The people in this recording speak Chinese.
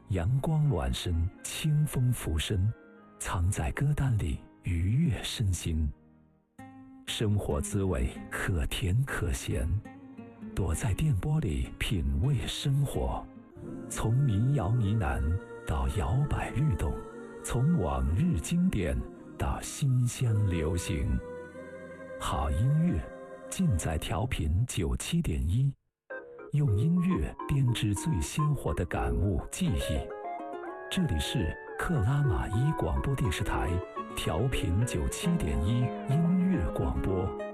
阳光暖身，清风拂身，藏在歌单里，愉悦身心。生活滋味可甜可咸，躲在电波里品味生活。从民谣呢喃到摇摆律动，从往日经典到新乡流行。好音乐尽在调频97.1，用音乐编织最鲜活的感悟记忆。这里是克拉玛依广播电视台调频97.1音乐广播。